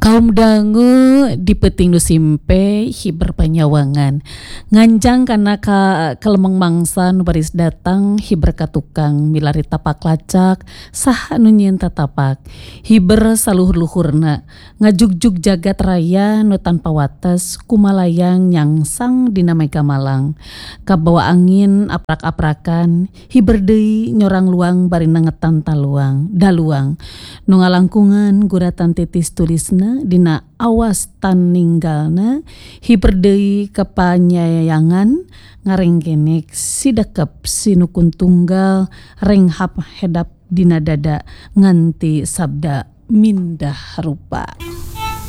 Kaum dangu di peting nu simpe hiber panyawangan nganjang karena kelemeng mangsa nu baris datang hiber ka tukang milari tapak lacak saha nu nyieun tatapak hiber saluhur-luhurna ngajugjug jagat raya nu tanpa wates kumalayang nyangsang dina mega malang kabawa angin aprak-aprakan hiber deui nyorang luang bari nangetan daluang nu ngalangkungan guratan titis tulisna dina awas tan ninggalna hiber deui kepanyayangan ngarengkenek sidekep sinukun tunggal renghap hedap dina dada nganti sabda mindah rupa.